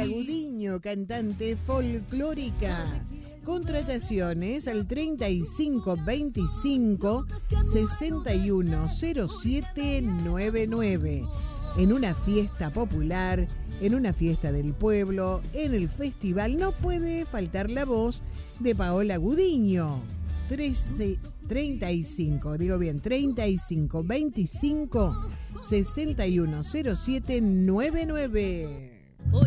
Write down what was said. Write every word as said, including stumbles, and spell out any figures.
Paola Gudiño, cantante folclórica. Contrataciones al treinta y cinco veinticinco sesenta y uno cero siete noventa y nueve. En una fiesta popular, en una fiesta del pueblo, en el festival, no puede faltar la voz de Paola Gudiño. trece, treinta y cinco, digo bien, treinta y cinco veinticinco sesenta y uno cero siete noventa y nueve.